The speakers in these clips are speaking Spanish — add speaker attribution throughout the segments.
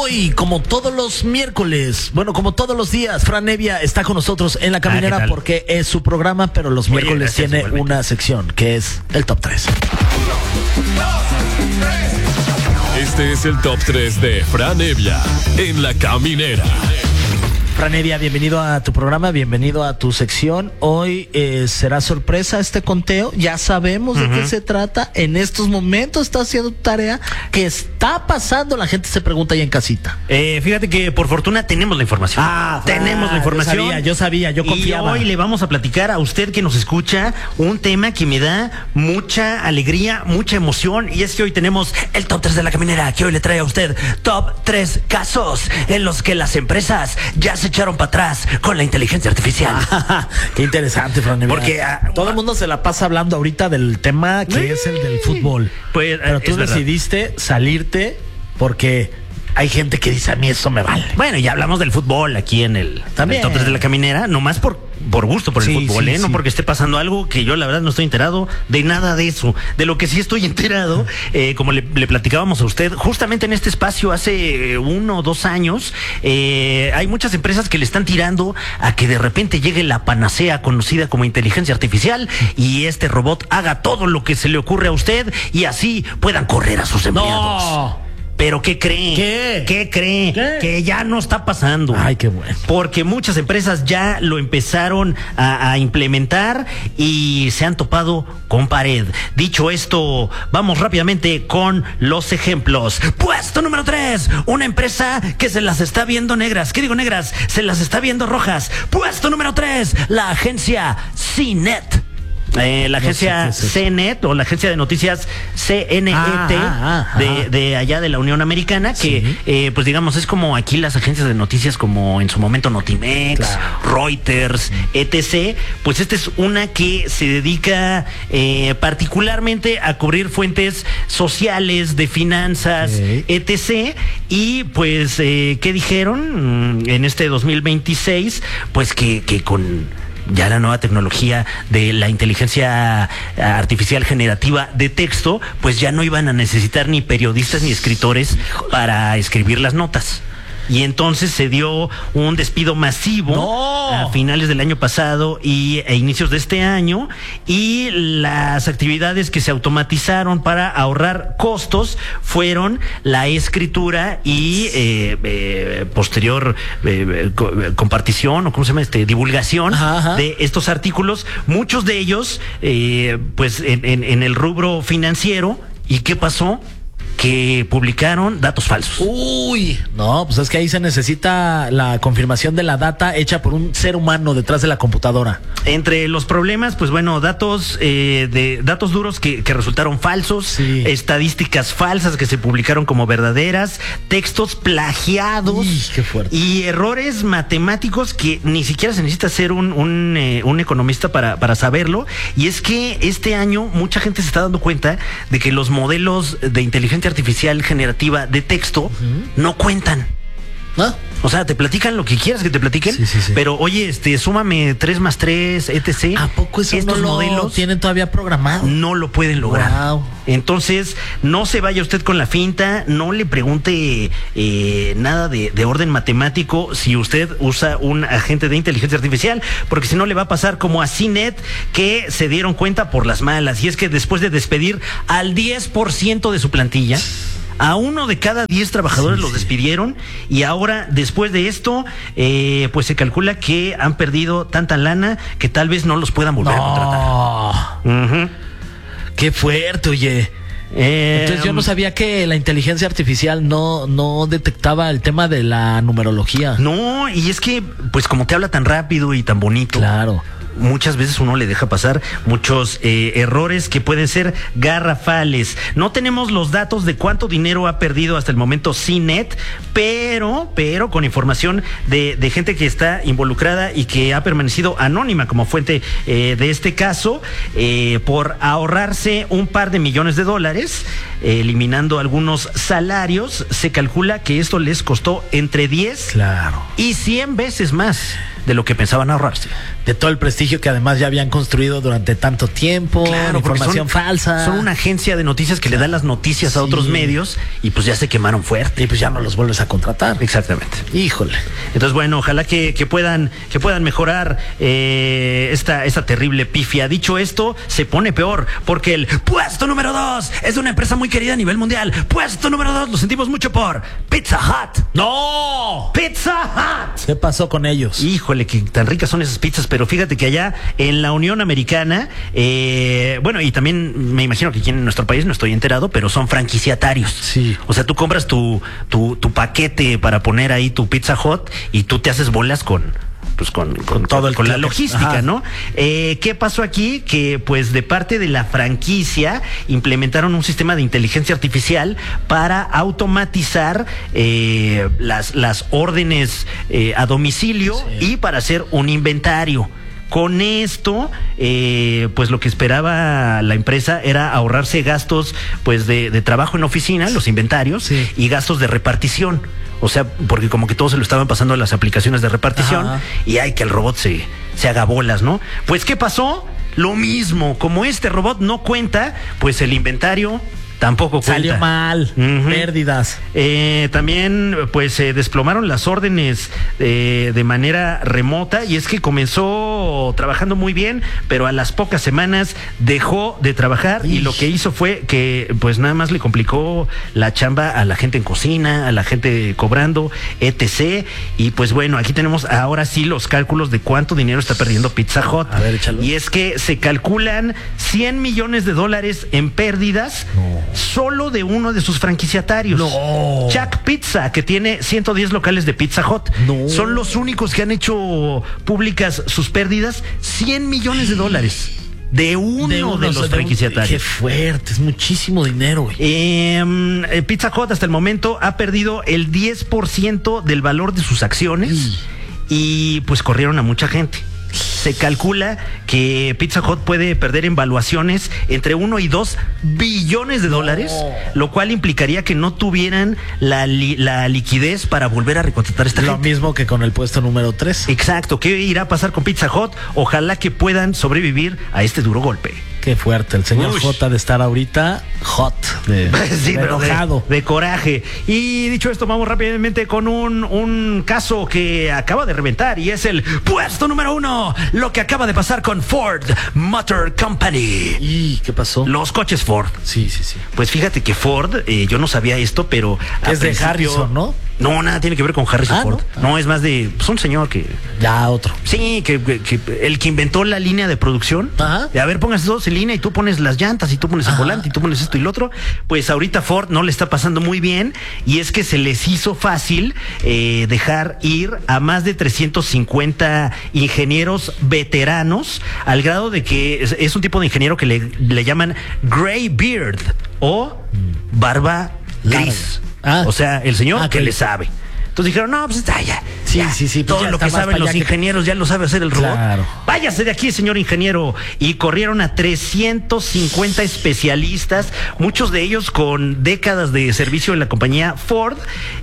Speaker 1: Hoy, como todos los miércoles, bueno, como todos los días, Fran Evia está con nosotros en La Caminera porque es su programa, pero los miércoles tiene una sección que es el Top 3.
Speaker 2: Este es el Top 3 de Fran Evia en La Caminera.
Speaker 1: Fran Evia, bienvenido a tu programa, bienvenido a tu sección. Hoy será sorpresa este conteo, ya sabemos de qué se trata. En estos momentos está haciendo tu tarea. ¿Qué está pasando? La gente se pregunta ahí en casita.
Speaker 3: Fíjate que por fortuna tenemos la información. Tenemos la información.
Speaker 1: Yo sabía, yo confiaba.
Speaker 3: Y hoy le vamos a platicar a usted que nos escucha un tema que me da mucha alegría, mucha emoción. Y es que hoy tenemos el Top 3 de La Caminera, que hoy le trae a usted Top 3 casos en los que las empresas ya se echaron para atrás con la inteligencia artificial.
Speaker 1: Qué interesante, Fran Evia.
Speaker 3: Porque
Speaker 1: todo el mundo se la pasa hablando ahorita del tema que es el del fútbol.
Speaker 3: Pues,
Speaker 1: pero tú decidiste salirte porque hay gente que dice, a mí eso me vale.
Speaker 3: Bueno, ya hablamos del fútbol aquí en el Top 3 de La Caminera, nomás por gusto por el fútbol, no porque esté pasando algo que yo la verdad no estoy enterado de nada de eso. De lo que sí estoy enterado, como le platicábamos a usted, justamente en este espacio hace 1 o 2 años, hay muchas empresas que le están tirando a que de repente llegue la panacea conocida como inteligencia artificial y este robot haga todo lo que se le ocurre a usted y así puedan correr a sus empleados.
Speaker 1: ¡No!
Speaker 3: ¿Pero qué cree? ¿Qué cree? Que ya no está pasando.
Speaker 1: Ay, qué bueno.
Speaker 3: Porque muchas empresas ya lo empezaron a implementar y se han topado con pared. Dicho esto, vamos rápidamente con los ejemplos. Puesto número 3, una empresa que se las está viendo negras. ¿Qué digo negras? Se las está viendo rojas. Puesto número 3, la agencia CNET. La agencia CNET o la agencia de noticias CNET de allá de la Unión Americana, que pues digamos es como aquí las agencias de noticias como en su momento Notimex, Reuters, etc. Pues esta es una que se dedica particularmente a cubrir fuentes sociales, de finanzas, etc. Y pues ¿qué dijeron en este 2026? Pues que con ya la nueva tecnología de la inteligencia artificial generativa de texto, pues ya no iban a necesitar ni periodistas ni escritores para escribir las notas. Y entonces se dio un despido masivo a finales del año pasado e inicios de este año, y las actividades que se automatizaron para ahorrar costos fueron la escritura y posterior compartición o cómo se llama divulgación de estos artículos, muchos de ellos pues en el rubro financiero. ¿Y qué pasó? Que publicaron datos falsos.
Speaker 1: Uy, no, pues es que ahí se necesita la confirmación de la data hecha por un ser humano detrás de la computadora.
Speaker 3: Entre los problemas, pues bueno, datos duros que resultaron falsos, estadísticas falsas que se publicaron como verdaderas, textos plagiados.
Speaker 1: Uy, qué fuerte.
Speaker 3: Y errores matemáticos que ni siquiera se necesita ser un economista para saberlo. Y es que este año mucha gente se está dando cuenta de que los modelos de inteligencia artificial generativa de texto no cuentan. ¿No? O sea, te platican lo que quieras que te platiquen, pero oye, súmame 3 más 3, etc.
Speaker 1: ¿A poco eso
Speaker 3: estos modelos
Speaker 1: tienen todavía programado?
Speaker 3: No lo pueden lograr. Wow. Entonces, no se vaya usted con la finta, no le pregunte nada de orden matemático si usted usa un agente de inteligencia artificial, porque si no le va a pasar como a CNET, que se dieron cuenta por las malas. Y es que después de despedir al 10% de su plantilla, a 1 de cada 10 trabajadores los despidieron, y ahora después de esto pues se calcula que han perdido tanta lana que tal vez no los puedan volver a contratar.
Speaker 1: Qué fuerte, oye. Entonces yo no sabía que la inteligencia artificial no detectaba el tema de la numerología.
Speaker 3: No, y es que pues como te habla tan rápido y tan bonito.
Speaker 1: Claro.
Speaker 3: Muchas veces uno le deja pasar muchos errores que pueden ser garrafales. No tenemos los datos de cuánto dinero ha perdido hasta el momento CNET, pero con información de gente que está involucrada y que ha permanecido anónima como fuente de este caso, por ahorrarse un par de millones de dólares, eliminando algunos salarios, se calcula que esto les costó entre 10 y 100 veces más. de lo que pensaban ahorrarse.
Speaker 1: De todo el prestigio que además ya habían construido durante tanto tiempo, información falsa.
Speaker 3: Son una agencia de noticias que le da las noticias a otros medios y pues ya se quemaron fuerte.
Speaker 1: Y pues ya no los vuelves a contratar.
Speaker 3: Exactamente.
Speaker 1: Híjole.
Speaker 3: Entonces, bueno, ojalá que puedan mejorar esta terrible pifia. Dicho esto, se pone peor, porque el puesto número 2 es de una empresa muy querida a nivel mundial. Puesto número 2, lo sentimos mucho por Pizza Hut.
Speaker 1: ¡No!
Speaker 3: ¡Pizza Hut!
Speaker 1: ¿Qué pasó con ellos?
Speaker 3: Híjole, que tan ricas son esas pizzas, pero fíjate que allá en la Unión Americana, bueno, y también me imagino que aquí en nuestro país, no estoy enterado, pero son franquiciatarios.
Speaker 1: Sí.
Speaker 3: O sea, tú compras tu paquete para poner ahí tu Pizza Hut y tú te haces bolas con la logística,
Speaker 1: ajá,
Speaker 3: ¿no? ¿Qué pasó aquí? Que pues de parte de la franquicia implementaron un sistema de inteligencia artificial para automatizar las órdenes a domicilio, sí, y para hacer un inventario. Con esto, pues lo que esperaba la empresa era ahorrarse gastos pues de trabajo en oficina, los inventarios, sí, y gastos de repartición. O sea, porque como que todos se lo estaban pasando a las aplicaciones de repartición, ajá, y hay que el robot se haga bolas, ¿no? Pues, ¿qué pasó? Lo mismo, como este robot no cuenta, pues el inventario tampoco cuenta.
Speaker 1: Salió mal, pérdidas.
Speaker 3: También pues se desplomaron las órdenes de manera remota, y es que comenzó trabajando muy bien, pero a las pocas semanas dejó de trabajar. Y lo que hizo fue que pues nada más le complicó la chamba a la gente en cocina, a la gente cobrando, etc. Y pues bueno, aquí tenemos ahora sí los cálculos de cuánto dinero está perdiendo Pizza Hut.
Speaker 1: A ver, échalo.
Speaker 3: Y es que se calculan $100 millones en pérdidas. No. Solo de uno de sus franquiciatarios.
Speaker 1: No.
Speaker 3: Jack Pizza, que tiene 110 locales de Pizza Hut.
Speaker 1: No.
Speaker 3: Son los únicos que han hecho públicas sus pérdidas. $100 millones de uno de los franquiciatarios.
Speaker 1: Qué fuerte, es muchísimo dinero, güey.
Speaker 3: Pizza Hut hasta el momento ha perdido el 10% del valor de sus acciones, y pues corrieron a mucha gente. Se calcula que Pizza Hut puede perder en valuaciones entre 1 y 2 billones de dólares, lo cual implicaría que no tuvieran la liquidez para volver a recontratar esta gente.
Speaker 1: Lo mismo que con el puesto número 3.
Speaker 3: Exacto. ¿Qué irá a pasar con Pizza Hut? Ojalá que puedan sobrevivir a este duro golpe.
Speaker 1: Qué fuerte, el señor J de estar ahorita hot,
Speaker 3: sí,
Speaker 1: enojado.
Speaker 3: De coraje. Y dicho esto, vamos rápidamente con un caso que acaba de reventar, y es el puesto número 1, lo que acaba de pasar con Ford Motor Company.
Speaker 1: ¿Y qué pasó?
Speaker 3: Los coches Ford.
Speaker 1: Sí.
Speaker 3: Pues fíjate que Ford, yo no sabía esto, pero
Speaker 1: es de Harrison, ¿no?
Speaker 3: No, nada tiene que ver con Harrison Ford. No, es más de pues un señor que...
Speaker 1: Ya, otro.
Speaker 3: Sí, que el que inventó la línea de producción. Ajá. De a ver, pongas todos en línea y tú pones las llantas y tú pones el volante y tú pones esto y lo otro. Pues ahorita Ford no le está pasando muy bien, y es que se les hizo fácil dejar ir a más de 350 ingenieros veteranos, al grado de que es un tipo de ingeniero que le llaman Gray Beard o barba gris. O sea, el señor que le sabe. Entonces dijeron, no, pues está ya.
Speaker 1: Sí.
Speaker 3: Todo lo que saben los ingenieros ya lo sabe hacer el robot.
Speaker 1: Claro.
Speaker 3: Váyase de aquí, señor ingeniero. Y corrieron a 350 especialistas, muchos de ellos con décadas de servicio en la compañía Ford.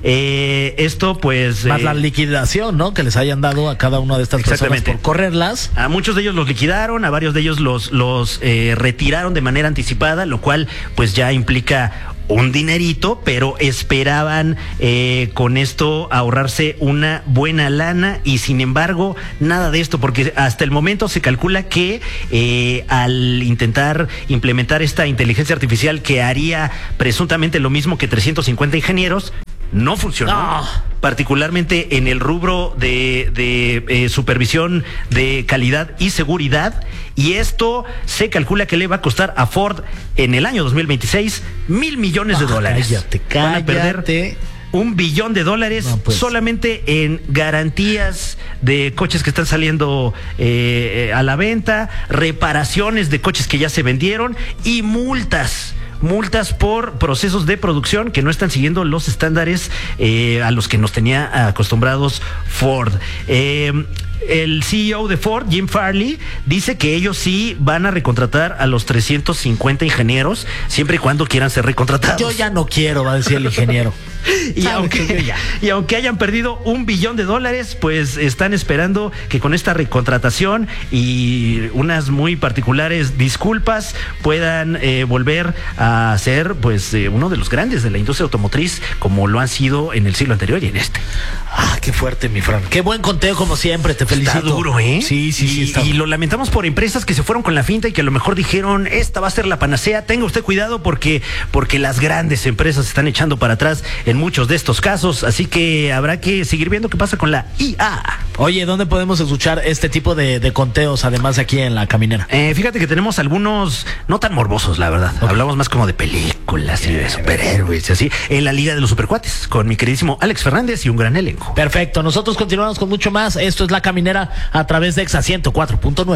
Speaker 3: Esto pues...
Speaker 1: Más la liquidación, ¿no? Que les hayan dado a cada una de estas personas por correrlas.
Speaker 3: A muchos de ellos los liquidaron, a varios de ellos los retiraron de manera anticipada, lo cual pues ya implica un dinerito, pero esperaban con esto ahorrarse una buena lana, y sin embargo nada de esto, porque hasta el momento se calcula que al intentar implementar esta inteligencia artificial que haría presuntamente lo mismo que 350 ingenieros, no funcionó. No. Particularmente en el rubro de supervisión de calidad y seguridad, y esto se calcula que le va a costar a Ford en el año 2026 $1,000 millones.
Speaker 1: Cállate.
Speaker 3: Van a perder $1 billón solamente en garantías de coches que están saliendo a la venta, reparaciones de coches que ya se vendieron y multas por procesos de producción que no están siguiendo los estándares a los que nos tenía acostumbrados Ford. El CEO de Ford, Jim Farley, dice que ellos sí van a recontratar a los 350 ingenieros, siempre y cuando quieran ser recontratados.
Speaker 1: Yo ya no quiero, va a decir el ingeniero.
Speaker 3: Y aunque hayan perdido $1 billón, pues están esperando que con esta recontratación y unas muy particulares disculpas puedan volver a ser pues uno de los grandes de la industria automotriz, como lo han sido en el siglo anterior y en este.
Speaker 1: Ah, qué fuerte, mi Fran. Qué buen conteo, como siempre, te felicito.
Speaker 3: Está duro, ¿eh?
Speaker 1: Sí.
Speaker 3: Y lo lamentamos por empresas que se fueron con la finta y que a lo mejor dijeron, esta va a ser la panacea. Tenga usted cuidado porque las grandes empresas se están echando para atrás en muchos de estos casos, así que habrá que seguir viendo qué pasa con la IA.
Speaker 1: Oye, ¿dónde podemos escuchar este tipo de conteos, además de aquí en La Caminera?
Speaker 3: Fíjate que tenemos algunos no tan morbosos, la verdad. Okay. Hablamos más como de películas y de superhéroes y así, en la Liga de los Supercuates, con mi queridísimo Alex Fernández y un gran elenco.
Speaker 1: Perfecto, nosotros continuamos con mucho más. Esto es La Caminera a través de Exa 104.9.